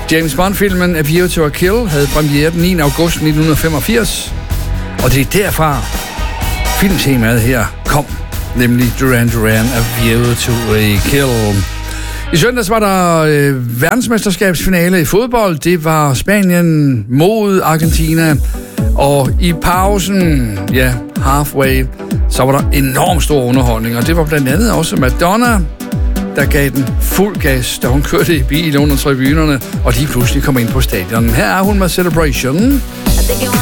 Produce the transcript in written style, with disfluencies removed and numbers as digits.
James Bond-filmen A View to a Kill havde premiere den 9. august 1985, og det er derfra filmtemaet her kom, nemlig Duran Duran A View to a Kill. I søndags var der verdensmesterskabsfinale i fodbold. Det var Spanien mod Argentina, og i pausen, ja, halfway, så var der enormt stor underholdning, og det var blandt andet også Madonna, der gav den fuld gas, da hun kørte i bil under tribunerne, og de pludselig kom ind på stadion. Her er hun med Celebration.